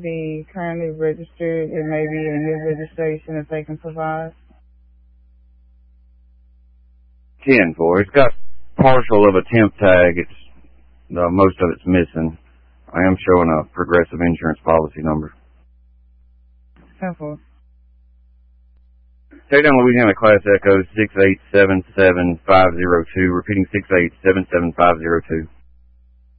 be currently registered and maybe a new registration if they can provide? 10-4. It's got partial of a temp tag. It's most of it's missing. I am showing a Progressive insurance policy number. 10-4. Take down Louisiana Class Echo 6877502, repeating 6877502.